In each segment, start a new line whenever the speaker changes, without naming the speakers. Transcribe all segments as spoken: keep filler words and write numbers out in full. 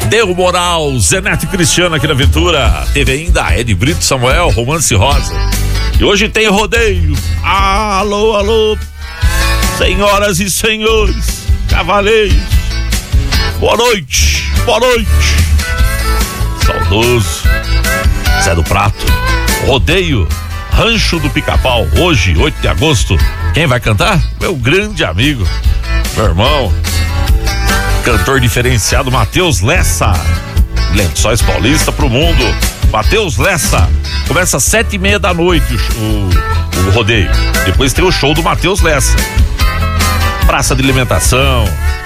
Deu moral, Zeneto e Cristiano aqui na Aventura. Teve ainda Ed Brito, Samuel, Romance Rosa. E hoje tem rodeio. Alô, alô, senhoras e senhores, cavaleiros. Boa noite, boa noite. Saudoso Zé do Prato. Rodeio, Rancho do Pica-Pau. Hoje, oito de agosto. Quem vai cantar? Meu grande amigo, meu irmão, cantor diferenciado Matheus Lessa. Lençóis Paulista pro mundo. Matheus Lessa. Começa às sete e meia da noite o, o, o rodeio. Depois tem o show do Matheus Lessa. Praça de alimentação,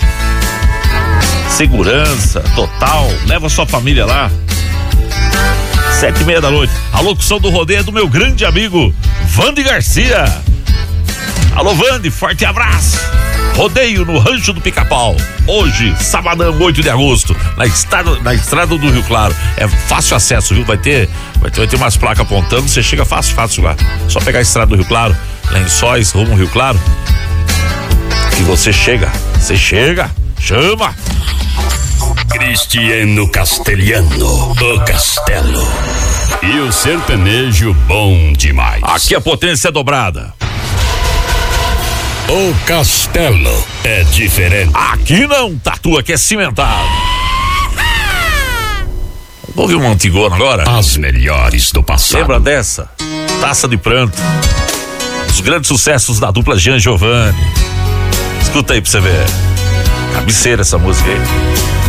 segurança total. Leva sua família lá. Sete e meia da noite. A locução do rodeio é do meu grande amigo Vande Garcia. Alô, Vande, forte abraço. Rodeio no Rancho do Pica-Pau. Hoje, sabadão, oito de agosto, na estrada, na estrada do Rio Claro. É fácil acesso, viu? Vai ter, vai ter, vai ter umas placas apontando, você chega fácil, fácil lá. Só pegar a estrada do Rio Claro, Lençóis, rumo Rio Claro, que você chega. Você chega, chama.
Cristiano Castelhano, o Castelo. E o sertanejo bom demais.
Aqui a potência é dobrada.
O Castelo é diferente.
Aqui não, tatu, aqui é cimentado. Vou ouvir uma antigona agora?
As melhores do passado.
Lembra dessa? Taça de Pranto. Os grandes sucessos da dupla Jean Giovanni. Escuta aí pra você ver. Cabeceira essa música aí.